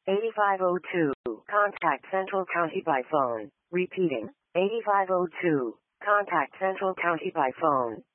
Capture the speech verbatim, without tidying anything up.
eighty-five oh two. Contact Central County by phone. Repeating. eighty-five oh two. Contact Central County by phone.